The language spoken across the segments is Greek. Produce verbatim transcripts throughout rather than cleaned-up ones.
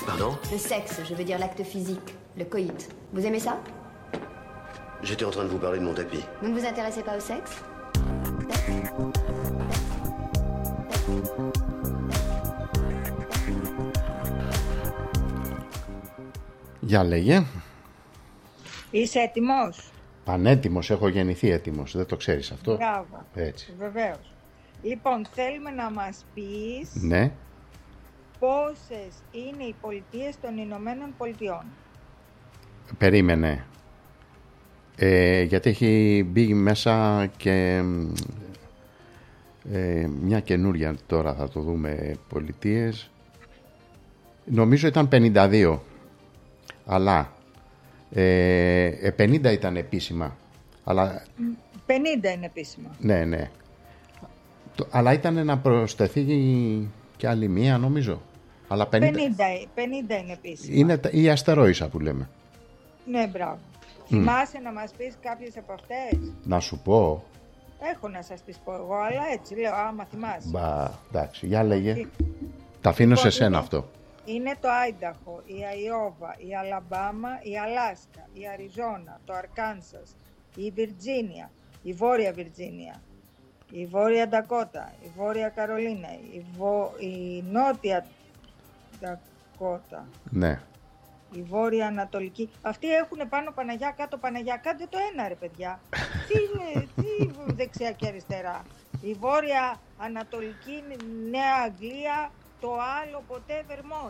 Pardon? Le sexe, je veux dire l'acte physique, le coït. Vous aimez ça? J'étais en train de vous parler de mon tapis. Vous ne vous intéressez pas au sexe? Για λέγε. Είσαι έτοιμος? Πανέτοιμος, έχω γεννηθεί έτοιμος. Δεν το ξέρεις αυτό? Μπράβο. Έτσι. Βεβαίως. Λοιπόν, θέλουμε να μας πεις Ναι. πόσες είναι οι πολιτείες των Ηνωμένων Πολιτειών. Περίμενε. Ε, γιατί έχει μπει μέσα και ε, μια καινούρια, τώρα θα το δούμε, πολιτείες. Νομίζω ήταν πενήντα δύο. Αλλά ε, πενήντα ήταν επίσημα. Αλλά, πενήντα είναι επίσημα. ναι, ναι. Το, αλλά ήταν να προσθεθεί και άλλη μία, νομίζω. Αλλά πενήντα, πενήντα, πενήντα είναι επίσημα. είναι η αστερόισα που λέμε. Ναι, μπράβο. Mm. Θυμάσαι να μας πεις κάποιες από αυτές? Να σου πω. Έχω να σας τις πω εγώ, αλλά έτσι λέω, άμα θυμάσαι. Μπα, εντάξει, για λέγε. Και... Τα αφήνω λοιπόν, σε σένα είναι, αυτό. Είναι το Άινταχο, η Αϊόβα, η Αλαμπάμα, η Αλάσκα, η Αριζόνα, το Αρκάνσας, η Βιρτζίνια, η Βόρεια Βιρτζίνια, η Βόρεια Ντακότα, η Βόρεια Καρολίνα, η, Βο... η Νότια Ντακότα. Ναι. Η Βόρεια Ανατολική. Αυτοί έχουν πάνω Παναγιά, κάτω Παναγιά. Κάντε το ένα, ρε παιδιά. τι, τι δεξιά και αριστερά. Η Βόρεια Ανατολική Νέα Αγγλία, το άλλο ποτέ Βερμόντ.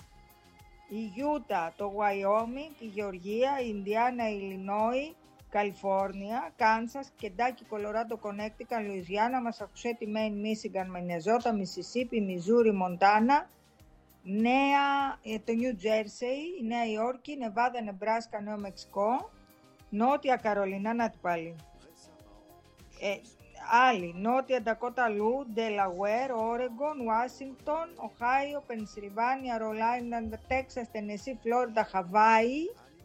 Η Γιούτα, το Βαϊόμινγκ, η Γεωργία, η Ινδιάνα, η Ιλινόη, Καλιφόρνια, Κάνσας, Κεντάκι, Κολοράντο, Κονέκτικα, Λουιζιάννα, Μασαχουσέτη, Μέιν, Μίσιγκαν, Μινεζότα, Μισισίπι, Μιζούρι, Μοντάνα, Νέα, το Νιου Τζέρσεϊ, η Νέα Υόρκη, Νεβάδα, Νεμπράσκα, Νέο Μεξικό, Νότια Καρολίνα, να την πάλι. Ε, άλλοι, Νότια Ντακότα Λου, Ντελαουέρ, Όρεγκον, Ουάσιγκτον, Οχάιο, Πενσιλβάνια, Ρολάιντα, Τέξας, Τενεσί, Φλόριντα, Χαβάη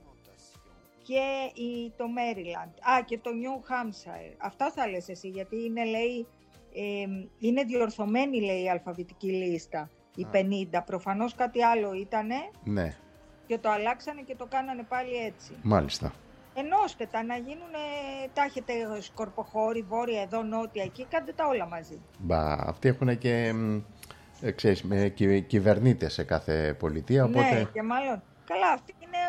και η, το Μέριλαντ. Α, και το Νιου Χάμσαϊρ. Αυτά θα λες εσύ, γιατί είναι, λέει, ε, είναι διορθωμένη, λέει, η αλφαβητική λίστα. Οι πενήντα, προφανώς κάτι άλλο ήτανε, Ναι. και το αλλάξανε και το κάνανε πάλι έτσι. Μάλιστα. Ενώστε τα να γίνουν, τα έχετε σκορποχώρη, βόρεια, εδώ, νότια, εκεί, κάντε τα όλα μαζί. Μπα, αυτοί έχουν και ε, ξέρεις, με κυ, κυβερνήτες σε κάθε πολιτεία, οπότε... Ναι, και μάλλον. Καλά, αυτή είναι...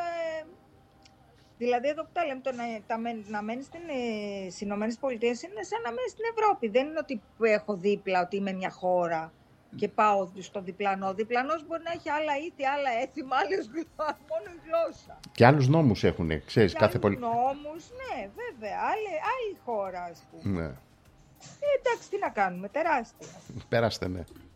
Δηλαδή εδώ που τα λέμε, το να, τα, να μένει στις Ηνωμένες Πολιτείες είναι σαν να μένει στην Ευρώπη. Δεν είναι ότι έχω δίπλα, ότι είμαι μια χώρα και πάω στο διπλανό. Ο διπλανός μπορεί να έχει άλλα ήθη, άλλα έθιμα, άλλες γλώσσες, μόνο η γλώσσα. Και άλλους νόμους έχουν, ξέρεις, και κάθε πολιτεία. νόμους, ναι, βέβαια, άλλη, άλλη χώρα, ας πούμε. Ναι. Ε, εντάξει, τι να κάνουμε, τεράστια. Πέραστε, ναι.